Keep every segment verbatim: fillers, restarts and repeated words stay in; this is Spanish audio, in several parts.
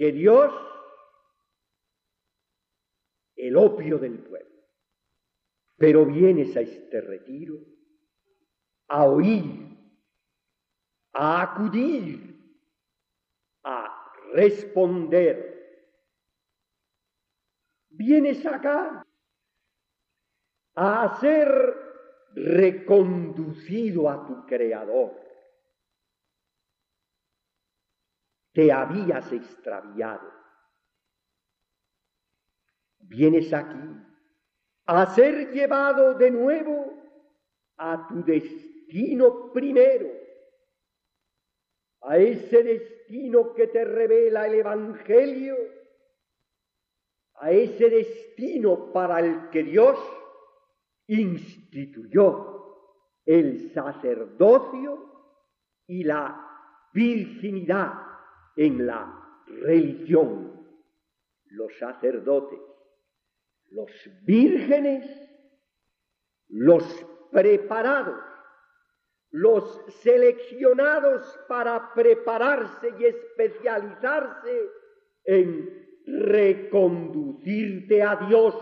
que Dios, el opio del pueblo. Pero vienes a este retiro a oír, a acudir, a responder. Vienes acá a ser reconducido a tu Creador. Te habías extraviado. Vienes aquí a ser llevado de nuevo a tu destino primero, a ese destino que te revela el Evangelio, a ese destino para el que Dios instituyó el sacerdocio y la virginidad en la religión. Los sacerdotes, los vírgenes, los preparados, los seleccionados para prepararse y especializarse en reconducirte a Dios.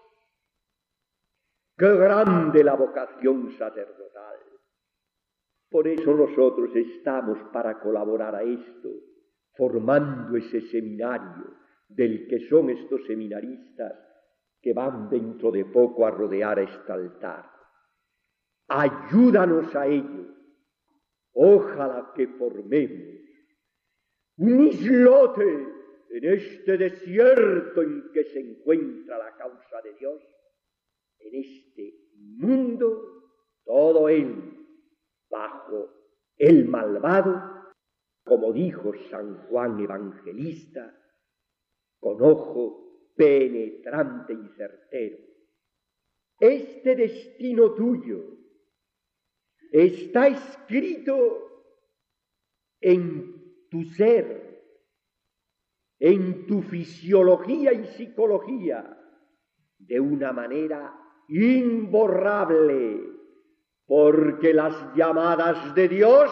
¡Qué grande la vocación sacerdotal! Por eso nosotros estamos para colaborar a esto, formando ese seminario del que son estos seminaristas que van dentro de poco a rodear este altar. Ayúdanos a ello. Ojalá que formemos un islote en este desierto en que se encuentra la causa de Dios, en este mundo, todo él bajo el malvado, como dijo San Juan Evangelista, con ojo penetrante y certero. Este destino tuyo está escrito en tu ser, en tu fisiología y psicología, de una manera imborrable, porque las llamadas de Dios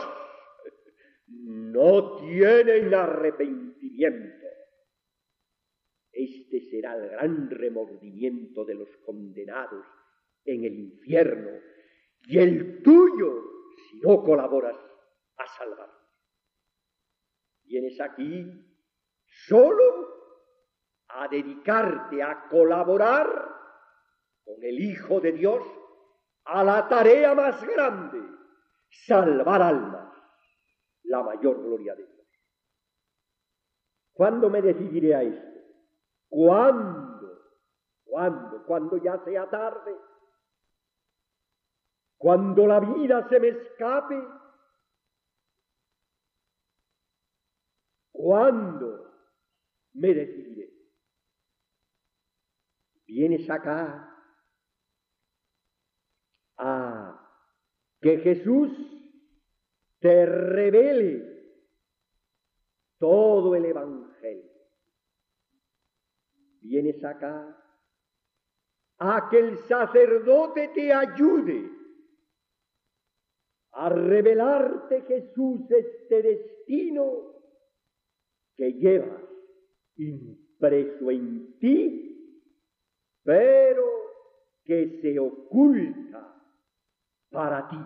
no tienen arrepentimiento. Este será el gran remordimiento de los condenados en el infierno, y el tuyo si no colaboras a salvarlos. Vienes aquí solo a dedicarte a colaborar con el Hijo de Dios a la tarea más grande, salvar almas, la mayor gloria de Dios. ¿Cuándo me decidiré a esto? ¿Cuándo? ¿Cuándo? Cuando ya sea tarde. Cuando la vida se me escape. ¿Cuándo me decidiré? Vienes acá a que Jesús te revele todo el Evangelio. Vienes acá a que el sacerdote te ayude a revelarte, Jesús, este destino que llevas impreso en ti, pero que se oculta para ti.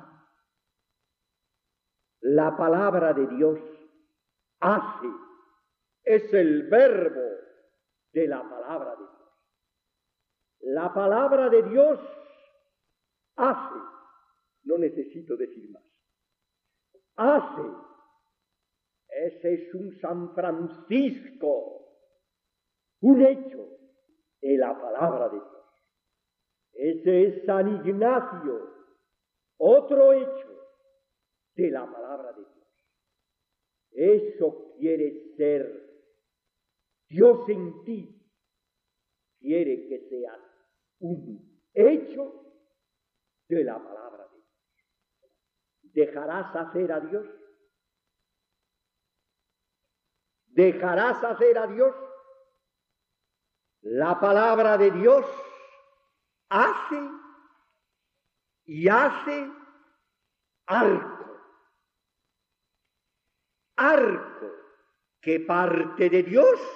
La palabra de Dios hace, es el verbo de la palabra de Dios. La palabra de Dios hace, no necesito decir más, hace. Ese es un San Francisco, un hecho de la palabra de Dios. Ese es San Ignacio, otro hecho de la palabra de Dios. Eso quiere ser Dios en ti. Quiere que seas un hecho de la palabra de Dios. ¿Dejarás hacer a Dios? ¿Dejarás hacer a Dios? La palabra de Dios hace y hace arco. Arco que parte de Dios